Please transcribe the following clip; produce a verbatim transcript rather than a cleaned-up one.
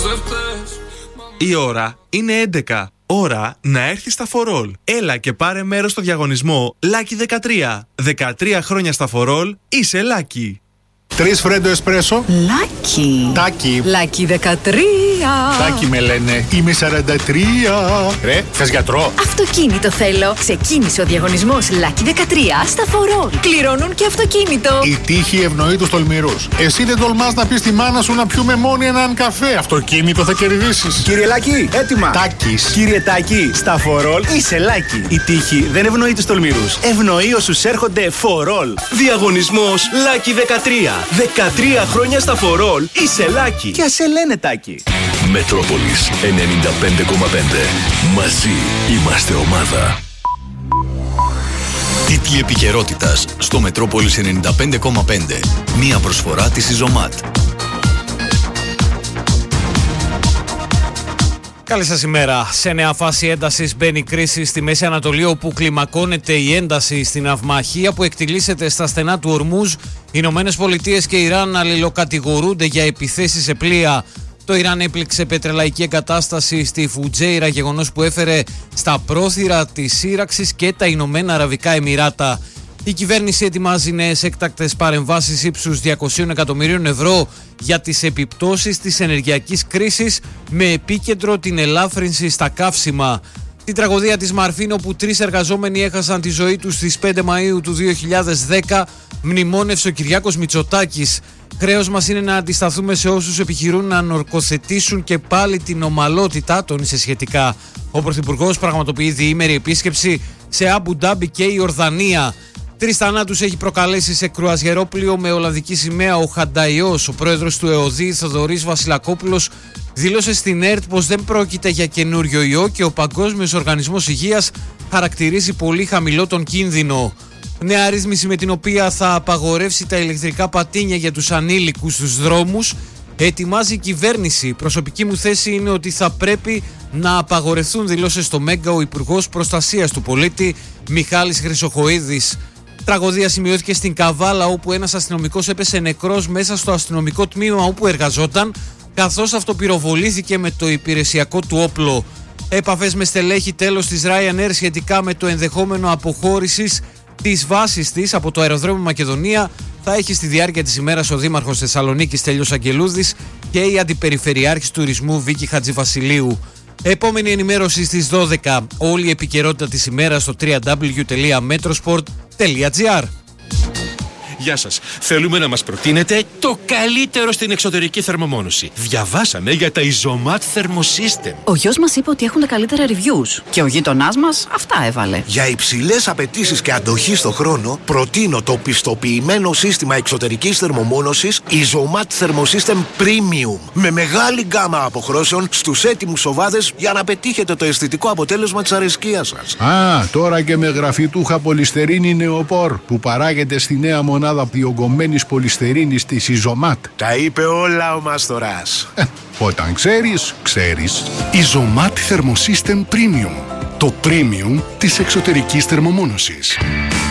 Η ώρα είναι έντεκα. Ώρα να έρθεις στα For All. Έλα και πάρε μέρος στο διαγωνισμό Lucky δεκατρία. δεκατρία χρόνια στα For All, είσαι Lucky. Τρεις φρέντο εσπρέσο. Λάκι. Τάκι. Λάκι δεκατρία. Τάκι με λένε. Είμαι σαράντα τρία. Ρε, θες γιατρό? Αυτοκίνητο θέλω. Ξεκίνησε ο διαγωνισμός Λάκι δεκατρία στα For All. Κληρώνουν και αυτοκίνητο. Η τύχη ευνοεί τους τολμηρούς. Εσύ δεν τολμάς να πεις στη μάνα σου να πιούμε μόνοι έναν καφέ. Αυτοκίνητο θα κερδίσεις. Κύριε Λάκη, έτοιμα. Τάκης. Κύριε Τάκη, στα For All είσαι Λάκη. Η τύχη δεν ευνοεί τους τολμηρούς. Ευνοεί όσους έρχονται For All. Διαγωνισμός Λάκη δεκατρία. δεκατρία χρόνια στα For All είσαι Λάκη. Και ας σε λένε Τάκη. Μετρόπολης ενενήντα πέντε κόμμα πέντε. Μαζί είμαστε ομάδα. Τίτλοι επικαιρότητας στο Μετρόπολης ενενήντα πέντε κόμμα πέντε. Μία προσφορά της Ιζωμάτ. Καλή σας ημέρα. Σε νέα φάση έντασης μπαίνει η κρίση στη Μέση Ανατολή, όπου κλιμακώνεται η ένταση στην αυμαχία που εκτιλήσεται στα στενά του Ορμούζ. Οι Ηνωμένες Πολιτείες και Ιράν αλληλοκατηγορούνται για επιθέσεις σε πλοία. Το Ιράν έπληξε πετρελαϊκή εγκατάσταση στη Φουτζέιρα, γεγονός που έφερε στα πρόθυρα της σύραξης και τα Ηνωμένα Αραβικά Εμιράτα. Η κυβέρνηση ετοιμάζει νέες έκτακτες παρεμβάσεις ύψους διακόσια εκατομμυρίων ευρώ για τις επιπτώσεις της ενεργειακής κρίσης, με επίκεντρο την ελάφρυνση στα καύσιμα. Την τραγωδία της Μαρφίν, όπου τρεις εργαζόμενοι έχασαν τη ζωή τους στις πέντε Μαΐου του δύο χιλιάδες δέκα, μνημόνευσε ο Κυριάκος Μητσοτάκης. Χρέος μας είναι να αντισταθούμε σε όσους επιχειρούν να νορκοθετήσουν και πάλι την ομαλότητα, τόνισε σχετικά. Ο Πρωθυπουργός πραγματοποιεί διήμερη επίσκεψη σε Αμπου Ντάμπι και η Ορδανία. Τρεις θανάτους έχει προκαλέσει σε κρουαζιερόπλοιο με ολλανδική σημαία ο Χανταϊός. Ο πρόεδρος του ΕΟΔΗ, Θοδωρής Βασιλακόπουλος, δήλωσε στην ΕΡΤ πως δεν πρόκειται για καινούριο ιό και ο Παγκόσμιος Οργανισμός Υγείας χαρακτηρίζει πολύ χαμηλό τον κίνδυνο. Νέα ρύθμιση με την οποία θα απαγορεύσει τα ηλεκτρικά πατίνια για τους ανήλικους στους δρόμους ετοιμάζει η κυβέρνηση. Προσωπική μου θέση είναι ότι θα πρέπει να απαγορευτούν, δηλώσε στο Μέγκα ο Υπουργός Προστασίας του Πολίτη Μιχάλης Χρυσοχοΐδης. Τραγωδία σημειώθηκε στην Καβάλα, όπου ένας αστυνομικός έπεσε νεκρός μέσα στο αστυνομικό τμήμα όπου εργαζόταν, καθώς αυτοπυροβολήθηκε με το υπηρεσιακό του όπλο. Επαφές με στελέχη τέλος της Ryanair σχετικά με το ενδεχόμενο αποχώρησης της βάσης της από το αεροδρόμιο Μακεδονία θα έχει στη διάρκεια της ημέρας ο Δήμαρχος Θεσσαλονίκης Στέλιος Αγγελούδης και η Αντιπεριφερειάρχης Τουρισμού Βίκη Χατζηβασιλείου. Επόμενη ενημέρωση στις δώδεκα. Όλη η επικαιρότητα της ημέρας στο double-u double-u double-u τελεία metrosport τελεία gr. Γεια σας. Θέλουμε να μας προτείνετε το καλύτερο στην εξωτερική θερμομόνωση. Διαβάσαμε για τα Ιζωμάτ Thermosystem. Ο γιος μας είπε ότι έχουν τα καλύτερα reviews και ο γείτονάς μας αυτά έβαλε. Για υψηλές απαιτήσεις και αντοχή στο χρόνο, προτείνω το πιστοποιημένο σύστημα εξωτερικής θερμομόνωσης Ιζωμάτ Thermosystem Premium, με μεγάλη γκάμα αποχρώσεων στους έτοιμους οβάδες για να πετύχετε το αισθητικό αποτέλεσμα της αρεσκίας σας. Α, τώρα και με γραφιτούχα πολυστερίνη νεοπόρ που παράγεται στη νέα μονάδα διογκωμένης πολυστερίνης της Ιζωμάτ. Τα είπε όλα ο Μαστοράς. Ε, όταν ξέρεις, ξέρεις. Ιζωμάτ Thermosystem Premium. Το premium της εξωτερικής θερμομόνωσης.